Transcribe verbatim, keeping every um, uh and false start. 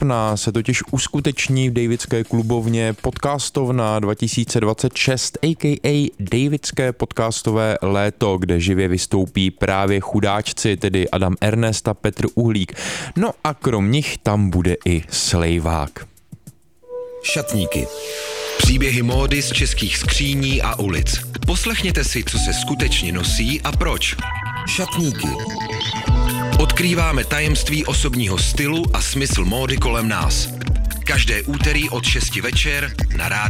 srpna se totiž uskuteční v Davidské klubovně podcastovna dva tisíce dvacet šest, a k a. Davidské podcastové léto, kde živě vystoupí právě chudáčci, tedy Adam Ernest a Petr Uhlík. No a krom nich tam bude i Slejvák. Šatníky. Příběhy módy z českých skříní a ulic. Poslechněte si, co se skutečně nosí a proč. Šatníky. Odkrýváme tajemství osobního stylu a smysl módy kolem nás. Každé úterý od šesti večer na rádiu